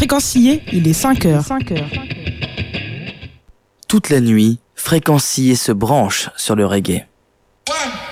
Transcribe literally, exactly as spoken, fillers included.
Fréquencier, il est cinq heures. Toute la nuit, Fréquencier se branche sur le reggae. One.